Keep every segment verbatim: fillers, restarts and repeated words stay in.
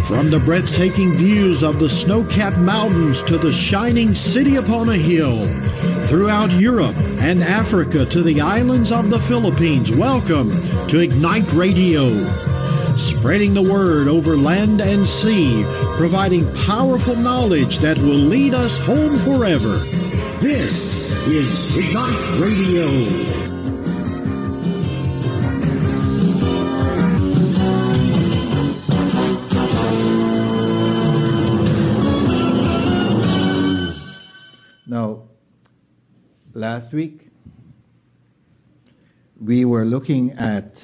From the breathtaking views of the snow-capped mountains to the shining city upon a hill, throughout Europe and Africa to the islands of the Philippines, welcome to Ignite Radio. Spreading the word over land and sea, providing powerful knowledge that will lead us home forever. This is Ignite Radio. Now, last week, we were looking at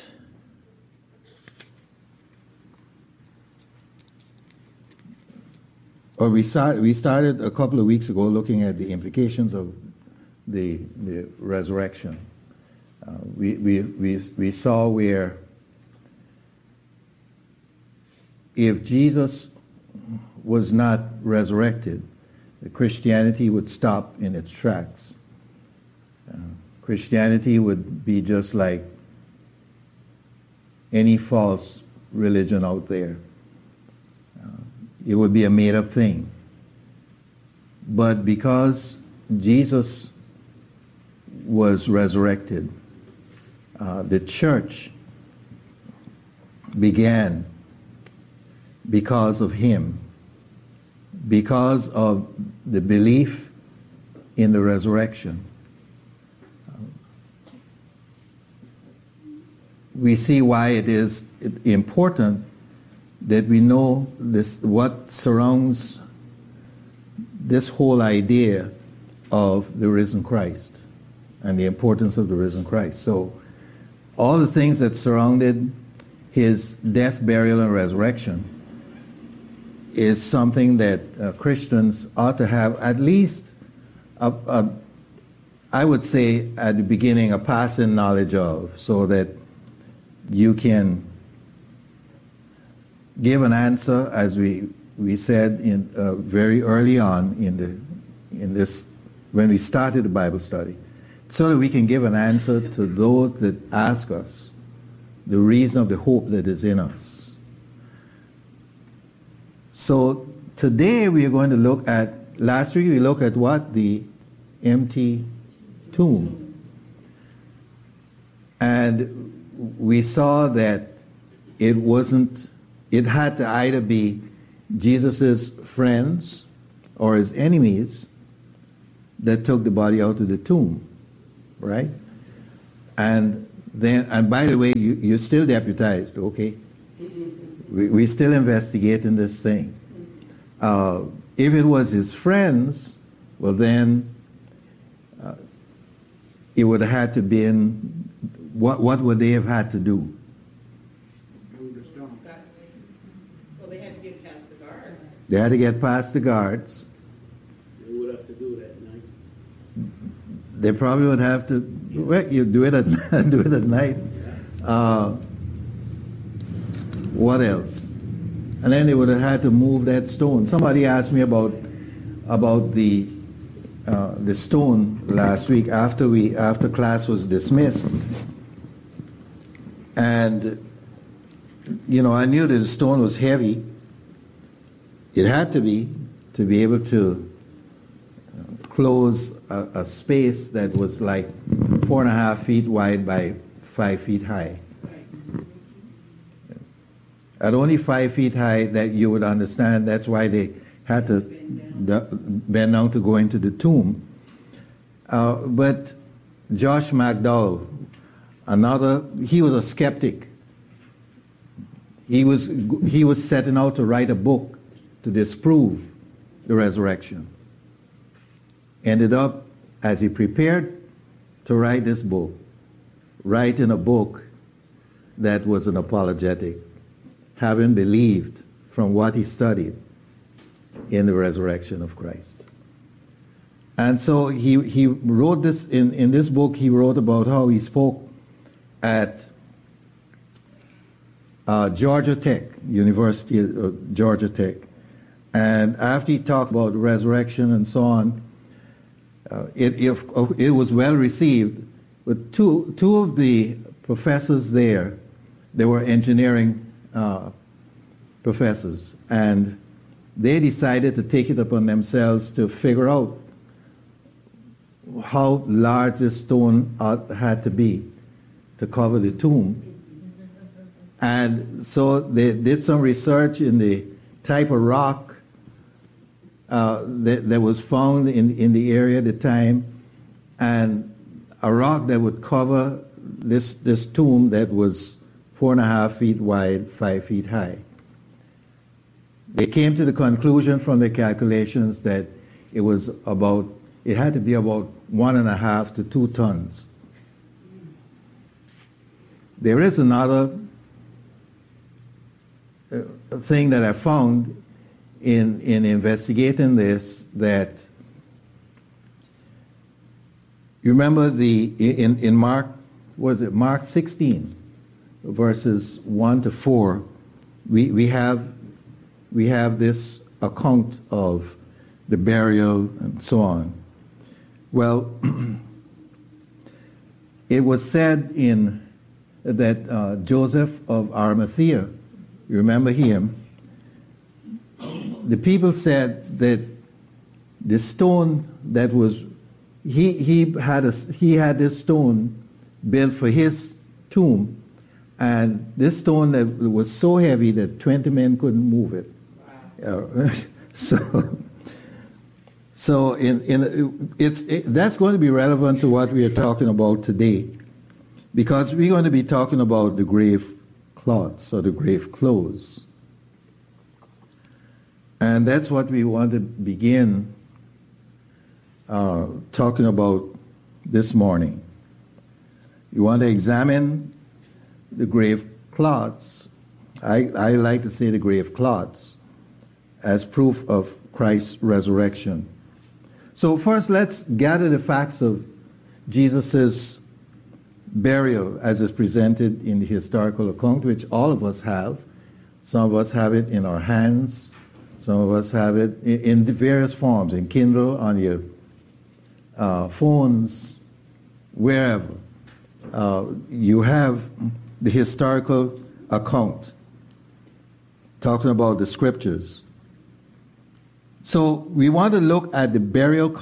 or we, start, we started a couple of weeks ago looking at the implications of the, the resurrection. Uh, we, we, we, we saw where if Jesus was not resurrected, Christianity would stop in its tracks. Uh, Christianity would be just like any false religion out there. Uh, it would be a made-up thing. But because Jesus was resurrected, uh, the church began because of him. Because of the belief in the resurrection. We see why it is important that we know this, what surrounds this whole idea of the risen Christ and the importance of the risen Christ. So all the things that surrounded his death, burial, and resurrection is something that uh, Christians ought to have at least, a, a, I would say at the beginning, a passing knowledge of, so that you can give an answer, as we, we said in, uh, very early on in, the, in this, when we started the Bible study, so that we can give an answer to those that ask us the reason of the hope that is in us. So today we are going to look at, last week we looked at what? The empty tomb. And we saw that it wasn't, it had to either be Jesus' friends or his enemies that took the body out of the tomb, right? And then, and by the way, you, you're still deputized, okay? We, we're still investigating this thing. Uh, if it was his friends, well then, uh, it would have had to been, what, what would they have had to do? Well, they had to get past the guards. They had to get past the guards. They would have to do it at night. They probably would have to, well, you do it at, do it at night. Uh, What else? And then they would have had to move that stone. Somebody asked me about about the uh, the stone last week after we after class was dismissed, and you know I knew that the stone was heavy. It had to be to be able to close a, a space that was like four and a half feet wide by five feet high. At only five feet high, that you would understand, that's why they had to bend down to go into the tomb. Uh, but Josh McDowell, another, he was a skeptic. He was, he was setting out to write a book to disprove the resurrection. Ended up, as he prepared to write this book, writing a book that was an apologetic, having believed from what he studied in the resurrection of Christ. And so he, he wrote this, in, in this book he wrote about how he spoke at uh, Georgia Tech, University of Georgia Tech. And after he talked about resurrection and so on, uh, it, it, it was well received. But two, two of the professors there, they were engineering uh, professors, and they decided to take it upon themselves to figure out how large the stone ought- had to be to cover the tomb. And so they did some research in the type of rock uh, that, that was found in, in the area at the time, and a rock that would cover this, this tomb that was four and a half feet wide, five feet high. They came to the conclusion from the calculations that it was about, it had to be about one and a half to two tons. There is another uh, thing that I found in, in investigating this, that you remember the, in, in Mark, was it Mark sixteen, verses one to four, we, we have we have this account of the burial and so on. Well, it was said in that uh, Joseph of Arimathea, you remember him, the people said that the stone that was, he, he, had a, he had this stone built for his tomb, and this stone that was so heavy that twenty men couldn't move it. Uh, so, so in, in, it's, it, that's going to be relevant to what we are talking about today, because we're going to be talking about the grave cloths or the grave clothes. And that's what we want to begin uh, talking about this morning. You want to examine the grave cloths. I, I like to say the grave cloths as proof of Christ's resurrection. So first, let's gather the facts of Jesus' burial as is presented in the historical account, which all of us have. Some of us have it in our hands. Some of us have it in, in various forms, in Kindle, on your uh, phones, wherever. Uh, you have the historical account talking about the scriptures. So we want to look at the burial